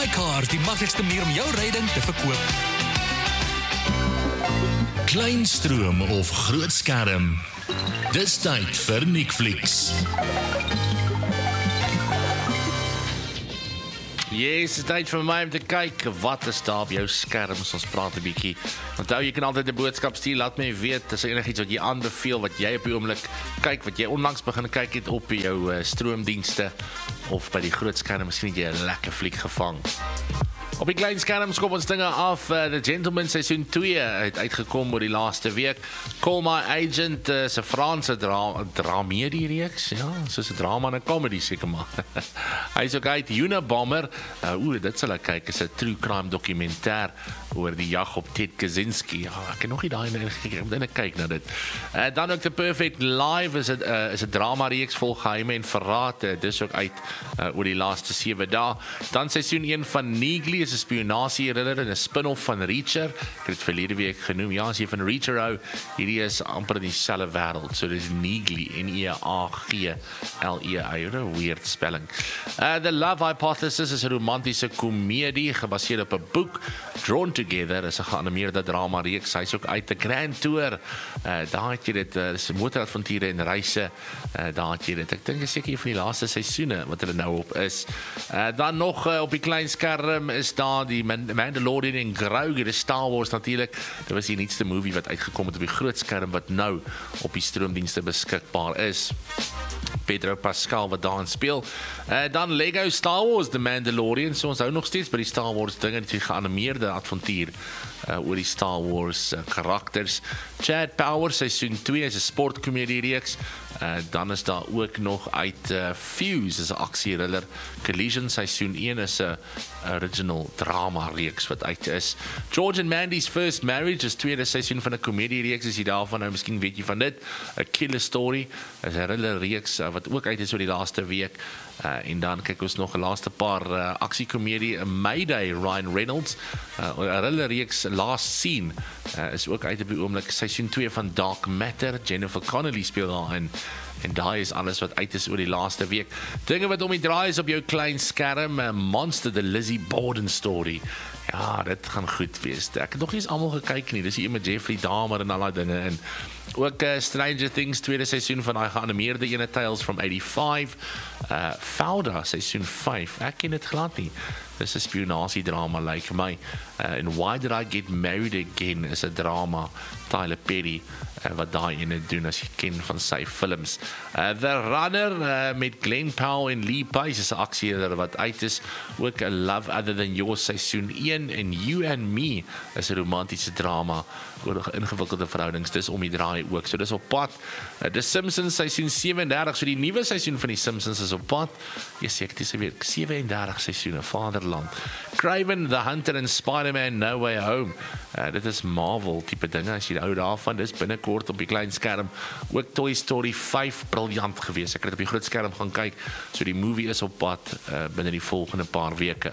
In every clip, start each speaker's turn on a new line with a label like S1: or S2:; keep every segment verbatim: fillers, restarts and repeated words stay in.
S1: MyCar, die maklikste manier om jou ryding te verkoop.
S2: Kleinstroom of groot skerm. Dis tyd vir Netflix.
S3: Yes, het is tyd vir my om te kyk wat is daar op jou skerm. Ons praat 'n bietjie. Onthou, jy kan altyd 'n boodskap stuur, laat my weet as er enigiets wat jy aanbeveel, wat jy op die oomblik kyk, wat jy onlangs begin kyk het op jou uh, stroomdienste of by die groot skerm, miskien het jy 'n lekker fliek gevang. Op die klein skerm skop ons dinge af. Uh, The Gentleman seisoen twee het uitgekom oor die laaste week. Call My Agent is uh, 'n Franse dra dramedie reeks. Ja, soos 'n drama en 'n comedy seker maar. Hy is ook uit Unabomber. Uh, Oeh, dit sal ek kyk. Is 'n true crime dokumentêr oor die jag op Ted Kaczynski. Ja, ek het nog nie daai in gekyk. Ek moet net kyk na dit. Uh, dan ook The Perfect Life is 'n uh, is 'n drama reeks vol geheime en verraad. Uh, dis ook uit uh, oor die laaste sewe dae. Dan seisoen een van Neegly is 'n spionasie-thriller en 'n spin-off van Reacher. Ek het dit verlede week genoem. Ja, as jy van Reacher hou, hierdie is amper in dieselfde wêreld. So dis Neegly, N E A G L E Y, 'n weird spelling. Uh, The Love Hypothesis is 'n romantiese komedie gebaseer op 'n boek. Drawn Together is 'n geanimeerde drama reeks. Hy's ook uit 'n Grand Tour. Uh, daar het jy dit, uh, dis motoravonture en reise. Uh, daar het jy dit. Ek dink is seker een van die laaste seisoene wat hulle nou op is. Uh, dan nog uh, op die klein skerm is daar die Mandalorian en Grogu, die Star Wars natuurlik. Dit was die nuutste movie wat uitgekom het op die groot skerm wat nou op die stroomdienste beskikbaar is. Pedro Pascal wat daarin speel. Uh, dan Lego Star Wars, The Mandalorian. So ons hou nog steeds by die Star Wars dinge, die geanimeerde avontuur uh, oor die Star Wars uh, karakters. Chad Power, seisoen twee is 'n sportkomedie reeks. Uh, dan is daar ook nog uit uh, Fuse, is 'n aksie-thriller. Collision, seisoen een is 'n original drama reeks wat uit is. George and Mandy's First Marriage is tweede seisoen van 'n komedie reeks. Is jy daarvan nou, miskien weet jy van dit. A Killer Story is 'n thriller reeks uh, wat ook uit is oor die laaste week. Uh, en dan kyk ons nog 'n laaste paar uh, aksiekomedie, Mayday, Ryan Reynolds. Uh, 'n thriller reeks Last Scene uh, is ook uit op die oomblik. Seisoen twee van Dark Matter. Jennifer Connelly speel daarin. En daai is alles wat uit is oor die laaste week. Dinge wat om die draai is op jou klein skerm. Uh, Monster, the Lizzie Borden story. Ja, dit gaan goed wees. Ek het nog nie eens almal gekyk nie. Dis hier met Jeffrey Dahmer en al daai dinge. En ook uh, Stranger Things, tweede seisoen van daai geanimeerde ene, Tales from eighty-five. Uh, Fauda, seisoen vyf. Ek ken dit glad nie. Dis 'n spionasiedrama, lyk like my. Uh, and Why Did I Get Married Again is 'n drama. Tyler Perry, uh, wat daai ene doen as jy ken van sy films. Uh, The Runner uh, met Glenn Powell en Lee Pace is 'n aksie wat uit is. Ook A Love Other Than Yours, seisoen een. En You and Me is 'n romantiese drama oor ingewikkelde verhoudings. Dis om die draai ook. So dis op pad. Uh, The Simpsons, seisoen seventy-three. So die nuwe seisoen van die Simpsons is op pad. Jy sê ek dis weer seventy-three seisoene, Vaderland. Kraven the Hunter en Spider-Man No Way Home. Uh, dit is Marvel tipe dinge as jy hou daarvan. Dis binnekort op die klein skerm. Ook Toy Story five briljant gewees. Ek het op die groot skerm gaan kyk. So die movie is op pad uh, binne die volgende paar weke.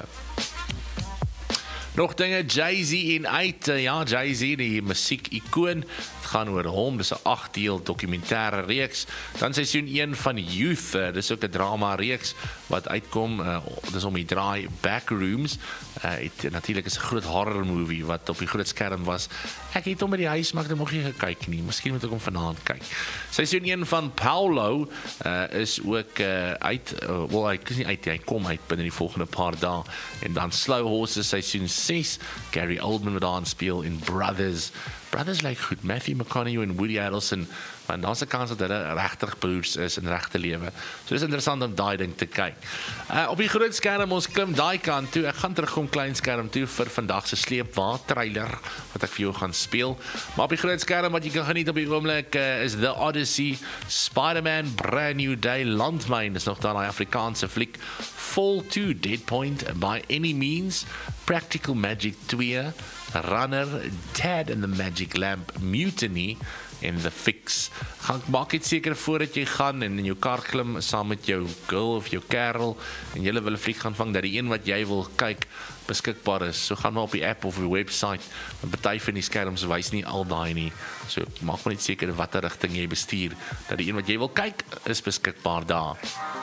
S3: Nog dinge, Jay-Z en uit, uh, ja, Jay-Z, die musiek-icoon, het gaan oor hom, dis 'n agt deel dokumentêre reeks. Dan seisoen een van Youth, uh, dis ook 'n drama reeks wat uitkom, uh, dis om die draai Backrooms. Uh, het natuurlik is 'n groot horror movie wat op die groot skerm was. Ek het hom by die huis, maar ek het nog nie gekyk nie. Miskien moet ek hom vanaand kyk. Seisoen een van Paulo uh, is ook uh, uit, uh, wel hy is nie uit, hy kom uit binne die volgende paar dae. En dan Slow Horses seisoen six, Gary Oldman wat daar speel in Brothers. Brothers lyk goed, Matthew McConaughey en Woody Harrelson, want daar's 'n kans dat hulle regtig broers is in regte lewe. So dis interessant om daai ding te kyk. Uh, op die groot skerm, ons klim daai kant toe. Ek gaan terugkom klein skerm toe vir vandag se sleepwa trailer wat ek vir jou gaan speel. Maar op die groot skerm wat jy kan geniet op die oomblik uh, is The Odyssey, Spider-Man, Brand New Day, Landmine is nog daar 'n Afrikaanse fliek. Fall to Dead Point, By Any Means, Practical Magic two, Runner, Tad and the Magic Lamp, Mutiny en The Fix. Gaan maak dit seker voordat jy gaan en in jou kar klim saam met jou girl of jou kerel en julle wil 'n fliek gaan vang dat die een wat jy wil kyk beskikbaar is. So gaan maar op die app of die website. Want party van die skerms wys nie al daai nie. So maak maar net seker watter rigting jy bestuur dat die een wat jy wil kyk is beskikbaar daar.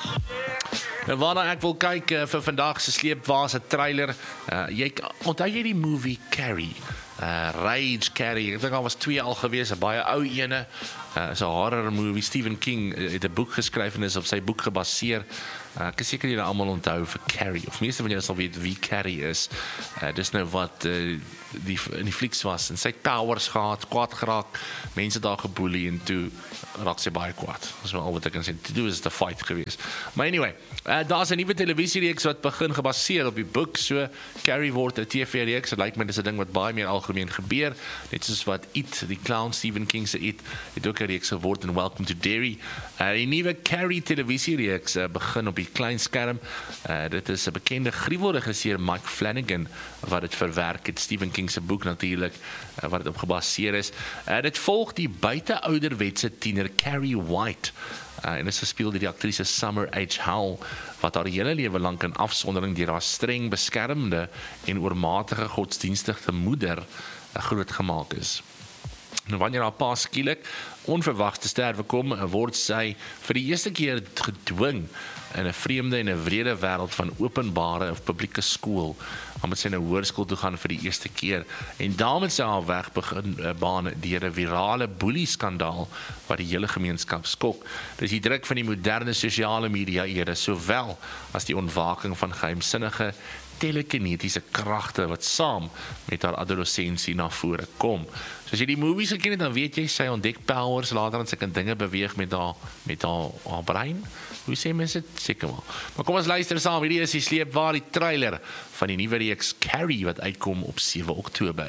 S3: En waarna ek wil kyk uh, vir vandag se sleepwa se trailer. Uh, jy onthou jy die movie Carrie? Uh, Rage Carrie. Ek dink al was twee al gewees, 'n baie ou ene. Uh, is 'n horror movie. Stephen King het 'n boek geskryf en is op sy boek gebaseer. Uh, ek is seker julle almal onthou vir Carrie, of meeste van julle sal weet wie Carrie is. Uh, dis nou wat uh, die in die flieks was en sy het powers gehad, kwaad geraak, mense daar geboelie en toe raak sy baie kwaad. Dis wel al wat ek kan sê. Toe doen is dit 'n fight gewees. Maar anyway, uh, daar's 'n nuwe televisiereeks wat begin gebaseer op die boek, so Carrie word 'n T V-reeks. Dit lyk my dis 'n ding wat baie meer algemeen gebeur, net soos wat It, die clown Stephen King se It, het ook 'n reeks geword en Welcome to Derry. Uh, die nuwe Carrie televisiereeks uh, begin op die klein skerm. Uh, dit is 'n bekende gruwelregisseur Mike Flanagan wat dit verwerk het, Stephen King se boek natuurlik, uh, wat dit op gebaseer is. Uh, dit volg die buite-ouderwetse tiener Carrie White. Uh, en dit is gespeel deur die aktrise Summer H. Howell, wat haar hele lewe lank in afsondering deur haar streng beskermende en oormatige godsdienstige moeder uh, grootgemaak is. En wanneer haar pa skielik onverwags te sterwe kom, word sy vir die eerste keer gedwing in 'n vreemde en 'n wrede wêreld van openbare of publieke skool, om met sy na hoërskool toe gaan vir die eerste keer. En daarmee sy haar weg begin uh, baan deur 'n virale boelie-skandaal wat die hele gemeenskap skok. Dis die druk van die moderne sosiale media era, sowel as die ontwaking van geheimsinnige telekinetiese kragte wat saam met haar adolessensie na vore kom. So as jy die movies geken het, dan weet jy sy ontdek powers later en sy kan dinge beweeg met haar met haar, haar brein. Hoe sê mense dit? Seker wel. Maar kom ons luister saam. Hierdie is die sleepwa, die trailer van die nuwe reeks Carrie wat uitkom op sewe Oktober.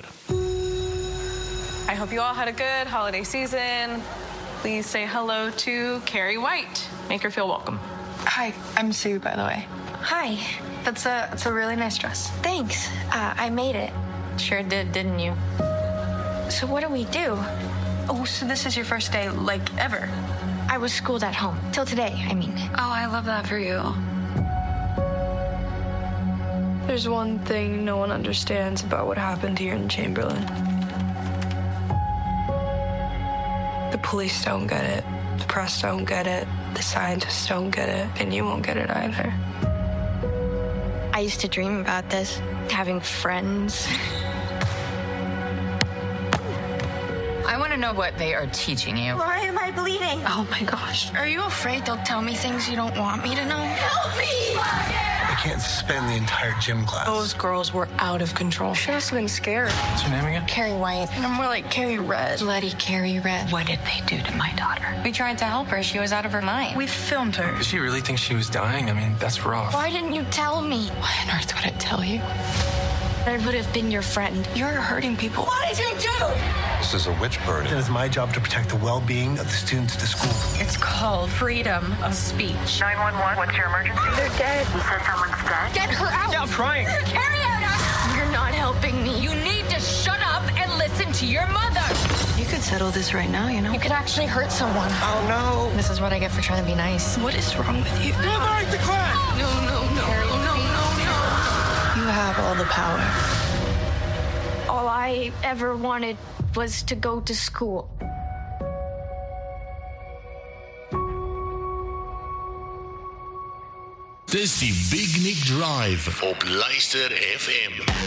S4: I hope you all had a good holiday season. Please say hello to Carrie White. Make her feel welcome.
S5: Hi, I'm Sue, by the way.
S6: Hi.
S5: That's a, that's a really nice dress.
S6: Thanks. Uh, I made it.
S4: Sure did, didn't you?
S6: So what do we do?
S5: Oh, so this is your first day, like, ever?
S6: I was schooled at home. Till today, I mean.
S5: Oh, I love that for you. There's one thing no one understands about what happened here in Chamberlain. The police don't get it. The press don't get it. The scientists don't get it. And you won't get it either.
S6: I used to dream about this. Having friends.
S7: I want to know what they are teaching you.
S6: Why am I bleeding?
S5: Oh my gosh.
S6: Are you afraid they'll tell me things you don't want me to know? Help me!
S8: I can't suspend the entire gym class.
S5: Those girls were out of control. She must have been scared.
S8: What's your name again?
S6: Carrie White.
S5: And I'm more like Carrie Red.
S6: Bloody Carrie Red.
S7: What did they do to my daughter?
S4: We tried to help her. She was out of her mind.
S5: We filmed her.
S8: Did she really think she was dying? I mean, that's rough.
S6: Why didn't you tell me?
S7: Why on earth would I tell you?
S6: I would have been your friend.
S5: You're hurting people.
S6: What did you do?
S8: This is a witch burning.
S9: It is my job to protect the well-being of the students at the school.
S7: It's called freedom of speech.
S10: nine one one, what's your emergency?
S6: They're dead.
S10: You said someone's dead?
S6: Get her out!
S8: Stop crying!
S6: Carry her out! You're not helping me.
S7: You need to shut up and listen to your mother.
S5: You could settle this right now, you know?
S6: You could actually hurt someone.
S9: Oh, no.
S6: This is what I get for trying to be nice.
S5: What is wrong with you?
S6: No, no, no, no, no, no, no.
S5: You have all the power.
S6: All I ever wanted was to go to school.
S2: Dis die Big Nick Drive op Luister F M.